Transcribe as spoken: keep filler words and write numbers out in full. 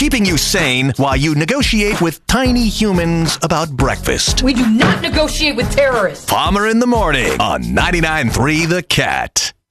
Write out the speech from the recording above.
keeping you sane while you negotiate with tiny humans about breakfast. We do not negotiate with terrorists. Palmer in the morning on ninety-nine point three The Cat.